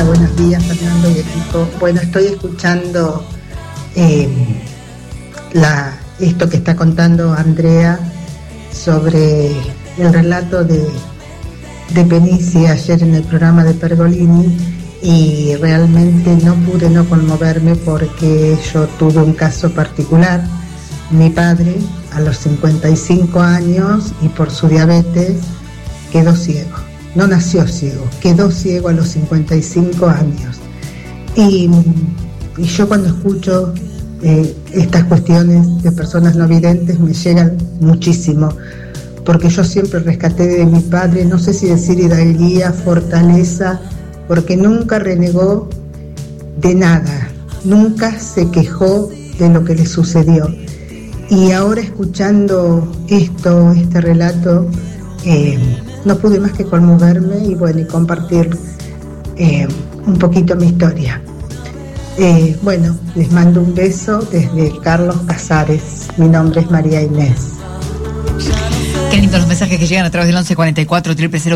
Buenos días, Fernando y equipo. Bueno, estoy escuchando esto que está contando Andrea sobre el relato de Penici ayer en el programa de Pergolini, y realmente no pude no conmoverme porque yo tuve un caso particular. Mi padre, a los 55 años y por su diabetes, quedó ciego. No nació ciego, quedó ciego a los 55 años. Y yo cuando escucho estas cuestiones de personas no videntes me llegan muchísimo, porque yo siempre rescaté de mi padre, no sé si decir hidalguía, fortaleza, porque nunca renegó de nada, nunca se quejó de lo que le sucedió. Y ahora escuchando este relato, no pude más que conmoverme y bueno, y compartir un poquito mi historia. Bueno, les mando un beso desde Carlos Casares. Mi nombre es María Inés. Qué lindos los mensajes que llegan a través del 1144 000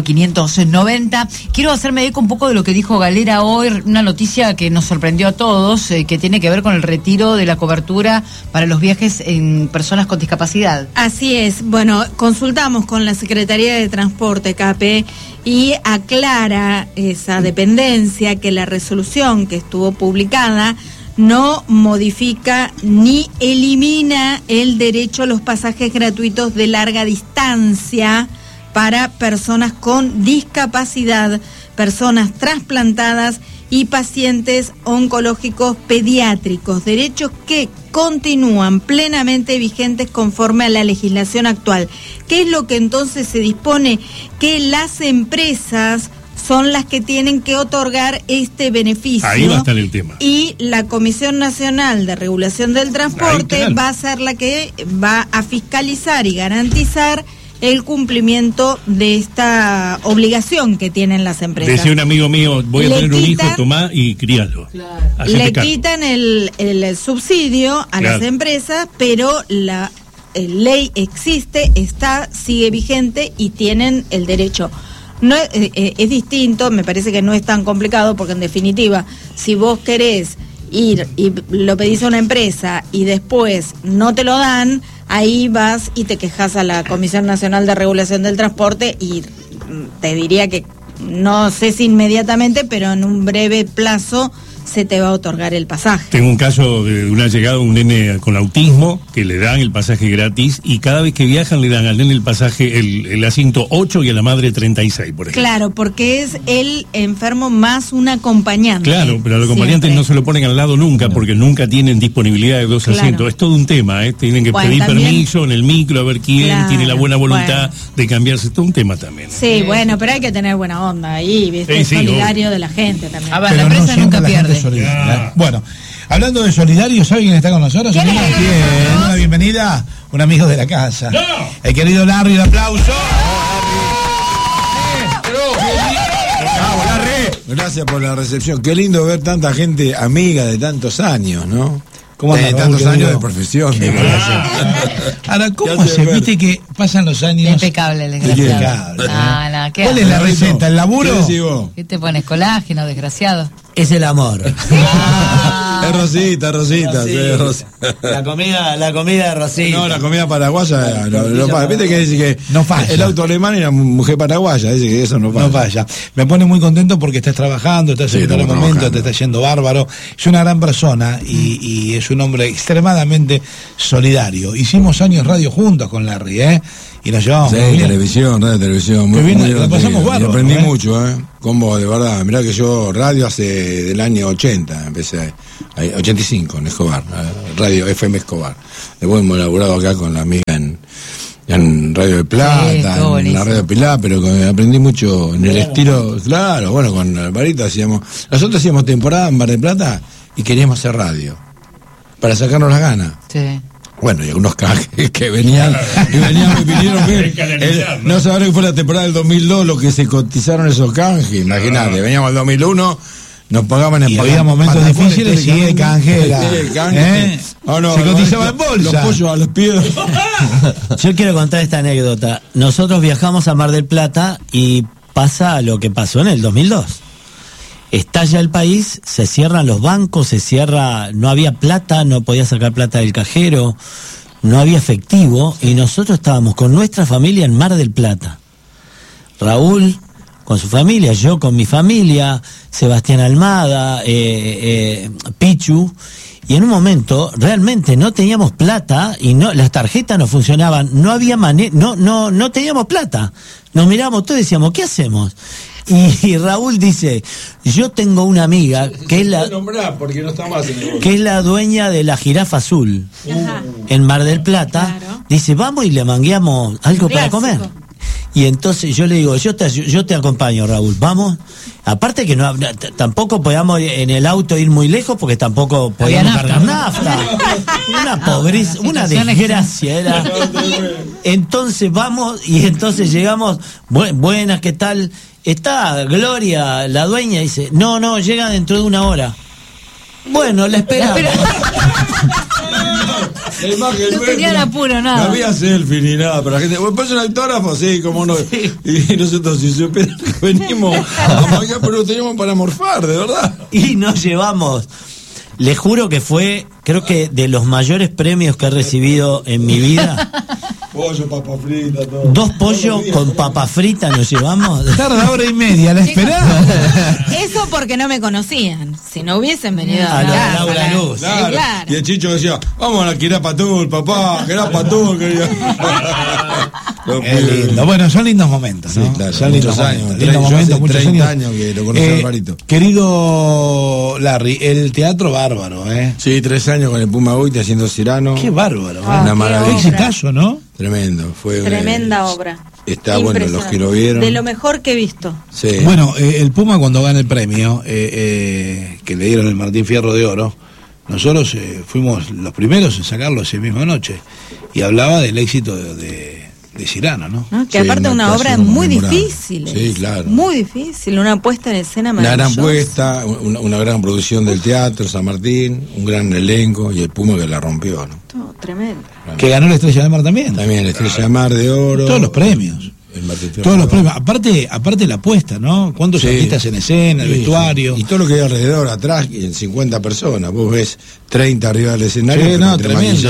590. Quiero hacerme eco un poco de lo que dijo Galera hoy, una noticia que nos sorprendió a todos, que tiene que ver con el retiro de la cobertura para los viajes en personas con discapacidad. Así es. Bueno, consultamos con la Secretaría de Transporte, CAPE, y aclara esa dependencia que la resolución que estuvo publicada no modifica ni elimina el derecho a los pasajes gratuitos de larga distancia para personas con discapacidad, personas trasplantadas y pacientes oncológicos pediátricos, derechos que continúan plenamente vigentes conforme a la legislación actual. ¿Qué es lo que entonces se dispone? Que las empresas son las que tienen que otorgar este beneficio. Ahí va a estar el tema. Y la Comisión Nacional de Regulación del Transporte va a ser la que va a fiscalizar y garantizar el cumplimiento de esta obligación que tienen las empresas. Decía un amigo mío, voy a tener un hijo, tomá y críalo. Claro. Le quitan el subsidio a las empresas, pero la ley existe, sigue vigente y tienen el derecho. No es distinto, me parece que no es tan complicado, porque en definitiva, si vos querés ir y lo pedís a una empresa y después no te lo dan, ahí vas y te quejas a la Comisión Nacional de Regulación del Transporte, y te diría que no sé si inmediatamente, pero en un breve plazo se te va a otorgar el pasaje. Tengo un caso de una llegada de un nene con autismo que le dan el pasaje gratis, y cada vez que viajan le dan al nene el pasaje, el asiento 8 y a la madre 36, por ejemplo. Claro, porque es el enfermo más un acompañante. Claro, pero los acompañantes no se lo ponen al lado nunca, porque nunca tienen disponibilidad de dos asientos. Es todo un tema, tienen que pedir permiso en el micro, a ver quién tiene la buena voluntad de cambiarse. Es todo un tema también. Sí, bueno, pero hay que tener buena onda ahí, ¿viste? Solidario de la gente también. A ver, la empresa nunca pierde. Bueno, hablando de solidario, ¿sabe quién está con nosotros? ¿Quién es? Una bienvenida, un amigo de la casa. ¡No! El querido Larry, un aplauso. Gracias por la recepción. Qué lindo ver tanta gente amiga de tantos años, ¿no? ¿Cómo de tantos años de profesión. Ahora, ¿cómo se viste que pasan los años? Impecable, desgraciado. ¿Cuál es la receta? ¿El laburo? ¿Qué te pones? Colágeno, desgraciado. Es el amor. Es Rosita. La comida de Rosita. No, la comida paraguaya viste que dice que no falla. El auto alemán y la mujer paraguaya, dice que eso no falla. No falla. Me pone muy contento porque estás trabajando, estás en todo momento, te está yendo bárbaro. Es una gran persona y es un hombre extremadamente solidario. Hicimos años radio juntos con Larry, y nos llevamos muy bien. Radio televisión. Muy bien, la pasamos bárbaro. Y aprendí mucho, con vos, de verdad. Mirá que yo radio hace del año 80, empecé, 85 en Escobar, radio FM Escobar. Después hemos elaborado acá con la amiga en Radio de Plata, en la Radio de Pilar, pero aprendí mucho en el estilo, claro, bueno, con Alvarito nosotros hacíamos temporada en Mar del Plata y queríamos hacer radio, para sacarnos las ganas. Sí. Bueno, y algunos canjes que venían y vinieron bien. No sabré que fue la temporada del 2002 lo que se cotizaron esos canjes. Imagínate, veníamos al 2001, nos pagaban en había momentos difíciles y el canje era. Se cotizaba en bolsa. Los pollos a los pies. Yo quiero contar esta anécdota. Nosotros viajamos a Mar del Plata y pasa lo que pasó en el 2002. estalla el país, se cierran los bancos, no había plata, no podía sacar plata del cajero, no había efectivo, y nosotros estábamos con nuestra familia en Mar del Plata. Raúl con su familia, yo con mi familia, Sebastián Almada, Pichu, y en un momento realmente no teníamos plata y las tarjetas no funcionaban, no había no teníamos plata. Nos mirábamos todos y decíamos, ¿qué hacemos? Y Raúl dice, yo tengo una amiga que es la dueña de la Jirafa Azul en Mar del Plata. Claro. Dice, vamos y le mangueamos algo para comer. Y entonces yo le digo, yo te acompaño, Raúl, vamos. Aparte que tampoco podíamos en el auto ir muy lejos porque tampoco podíamos cargar nafta. Una pobreza, una desgracia era. Entonces vamos y entonces llegamos, buenas, ¿qué tal? Está Gloria, la dueña, dice, no, llega dentro de 1 hora. Bueno, la esperamos. No tenían apuro, nada. No había selfie ni nada, pero la gente, ¿pues un autógrafo? Sí, como no. Sí. Y nosotros, si supieran que venimos a Magia, pero lo teníamos para morfar, de verdad. Y nos llevamos. Le juro que fue, creo que de los mayores premios que he recibido en mi vida. Pollo, papa frita, todo. 2 pollos con papa frita nos llevamos. Tarda 1:30, la esperaba. Eso porque no me conocían. Si no hubiesen venido a Laura Luz. Claro. Claro. Y el Chicho decía, vamos a la Quirapatul, papá, Quirapatul, quería. Lindo. Bueno, son lindos momentos, ¿no? Sí, claro. Son lindos años. Lindos momentos, muchos 30 años que lo conocí a Alvarito. Querido Larry, el teatro bárbaro, ¿eh? Sí, 3 años con el Puma Goiti haciendo Cyrano. Qué bárbaro, una maravilla. Qué exitazo, ¿no? Tremendo, fue tremenda obra. Está bueno, los que lo vieron. De lo mejor que he visto. Sí. Bueno, el Puma cuando gana el premio, que le dieron el Martín Fierro de Oro, nosotros fuimos los primeros en sacarlo esa misma noche. Y hablaba del éxito de Cyrano, ¿no? Que sí, aparte una obra muy difícil. Sí, claro. Muy difícil, una puesta en escena maravillosa. Una gran puesta, una gran producción del teatro, San Martín, un gran elenco y el Puma que la rompió, ¿no? Todo tremendo. Que ganó la Estrella de Mar también. También la Estrella de Mar de Oro. Todos los premios. Todos los premios. Aparte la apuesta, ¿no? ¿Cuántos artistas en escena, el vestuario? Y todo lo que hay alrededor, atrás, 50 personas. Vos ves 30 arriba del escenario. Sí, no,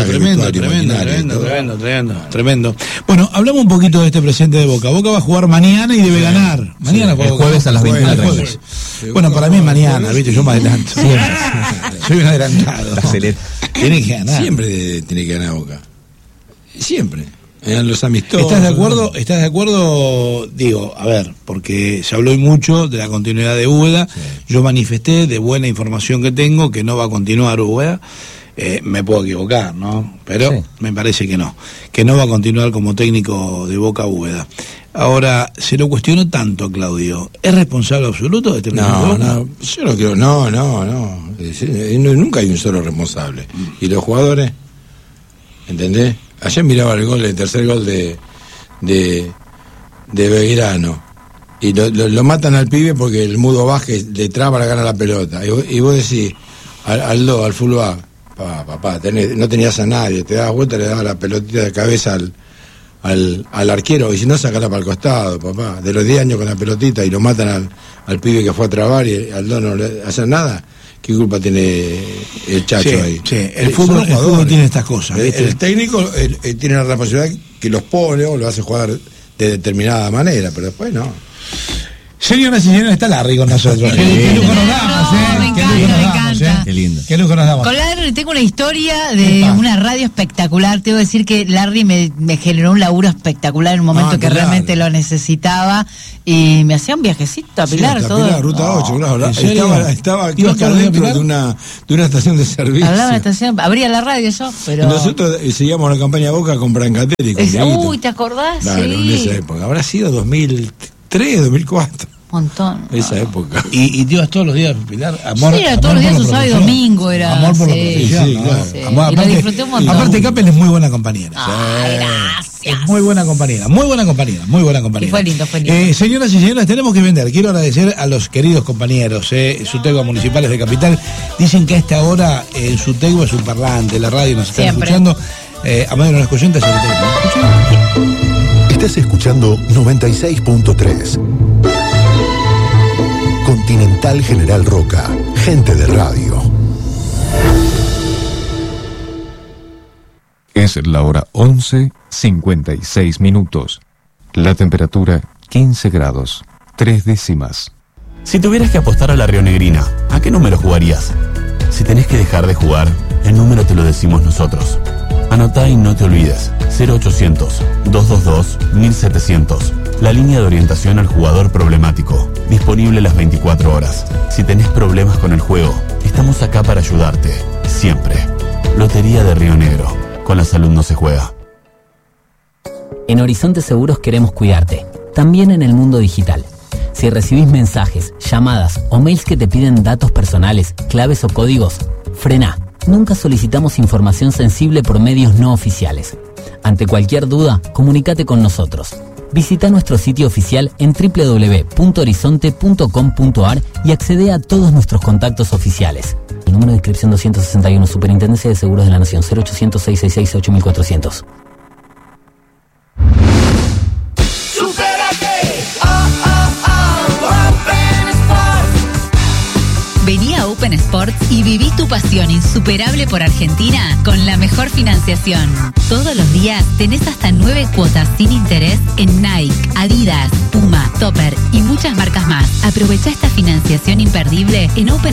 tremendo. Bueno, hablamos un poquito de este presente de Boca. Boca va a jugar mañana y debe ganar. Mañana el jueves a las 21:30. Bueno, para mí es mañana, ¿viste? Yo me adelanto. Soy un adelantado. Tiene que ganar. Siempre tiene que ganar Boca. Siempre. Los amistosos. ¿Estás de acuerdo? Digo, a ver, porque se habló mucho de la continuidad de Úbeda. Sí. Yo manifesté de buena información que tengo que no va a continuar Úbeda. Me puedo equivocar, ¿no? Pero me parece que no va a continuar como técnico de Boca Úbeda. Ahora, se lo cuestionó tanto a Claudio. ¿Es responsable absoluto de este No, yo no creo, no. Nunca hay un solo responsable. ¿Y los jugadores? ¿Entendés? Ayer miraba el tercer gol de Belgrano y lo matan al pibe porque el Mudo Vázquez le traba para ganar la pelota y vos decís al fullback, papá, no tenías a nadie, te dabas vuelta, le dabas la pelotita de cabeza al arquero y si no, sacala para el costado, papá, de los 10 años con la pelotita y lo matan al pibe que fue a trabar y Aldo no le hace nada. ¿Qué culpa tiene el Chacho ahí? Sí, el fútbol tiene estas cosas. El técnico tiene la responsabilidad que los pone o lo hace jugar de determinada manera, pero después no. Señoras y señores, está Larry con nosotros. Qué lujo nos damos, me encanta. Qué lindo. Qué lujo nos damos. Con Larry tengo una historia de una radio espectacular. Te voy a decir que Larry me generó un laburo espectacular en un momento que realmente lo necesitaba. Y me hacía un viajecito a Pilar, todo. Pilar, Ruta 8, claro. Estaba aquí adentro de una estación de servicio. Hablaba de la estación, abría la radio yo, pero... Nosotros seguíamos la campaña Boca con Brancatelli. Uy, ¿te acordás? Claro, en esa época. Habrá sido 2003, 2004. Montón. Esa época. ¿Y te ibas todos los días, Pilar? Era todos los días, sábado y domingo era. Amor por la profesión. Sí, claro. Y lo disfruté un montón. Aparte, Capel es muy buena compañera. Gracias. Es muy buena compañera. Y fue lindo. Señoras y señores, tenemos que vender. Quiero agradecer a los queridos compañeros, Sutegua Municipales de Capital. Dicen que a esta hora en Sutegua es un parlante, la radio nos está escuchando. A medio de los oyentes, Estás escuchando 96.3. Continental. Hospital General Roca. Gente de radio. Es la hora 11:56. La temperatura 15 grados, 3 décimas. Si tuvieras que apostar a la rionegrina, ¿a qué número jugarías? Si tenés que dejar de jugar, el número te lo decimos nosotros. Anotá y no te olvides. 0800-222-1700. La línea de orientación al jugador problemático. Disponible las 24 horas. Si tenés problemas con el juego, estamos acá para ayudarte. Siempre. Lotería de Río Negro. Con la salud no se juega. En Horizonte Seguros queremos cuidarte. También en el mundo digital. Si recibís mensajes, llamadas o mails que te piden datos personales, claves o códigos, frená. Nunca solicitamos información sensible por medios no oficiales. Ante cualquier duda, comunícate con nosotros. Visita nuestro sitio oficial en www.horizonte.com.ar y accede a todos nuestros contactos oficiales. El número de inscripción 261, Superintendencia de Seguros de la Nación, 0800-666-8400. Vení a Open Sports y viví tu pasión insuperable por Argentina con la mejor financiación. Todos los días tenés hasta 9 cuotas sin interés en Nike, Adidas, Puma, Topper y muchas marcas más. Aprovecha esta financiación imperdible en Open